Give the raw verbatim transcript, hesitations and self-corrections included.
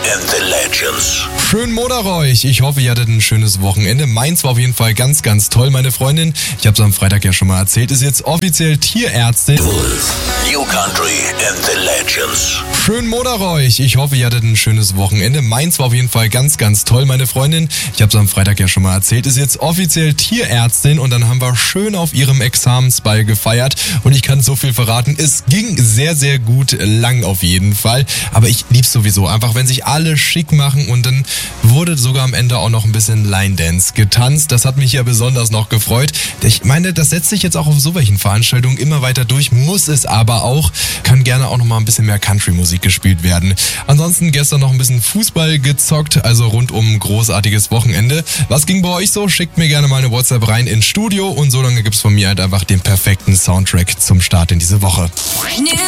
and the Legends. Schönen Montag euch. Ich hoffe, ihr hattet ein schönes Wochenende. Meins war auf jeden Fall ganz, ganz toll. Meine Freundin, ich habe es am Freitag ja schon mal erzählt, ist jetzt offiziell Tierärztin. New Country and the Legends. Schönen Montag euch. Ich hoffe, ihr hattet ein schönes Wochenende. Meins war auf jeden Fall ganz, ganz toll. Meine Freundin, ich habe es am Freitag ja schon mal erzählt, ist jetzt offiziell Tierärztin und dann haben wir schön auf ihrem Examensball gefeiert und ich kann so viel verraten. Es ging sehr, sehr gut lang auf jeden Fall. Aber ich lieb's sowieso. Einfach, wenn sich alle schick machen und dann wurde sogar am Ende auch noch ein bisschen Line Dance getanzt. Das hat mich ja besonders noch gefreut. Ich meine, das setzt sich jetzt auch auf so welchen Veranstaltungen immer weiter durch, muss es aber auch. Kann gerne auch noch mal ein bisschen mehr Country-Musik gespielt werden. Ansonsten gestern noch ein bisschen Fußball gezockt, also rundum ein großartiges Wochenende. Was ging bei euch so? Schickt mir gerne mal eine WhatsApp rein ins Studio und so lange gibt's von mir halt einfach den perfekten Soundtrack zum Start in diese Woche. New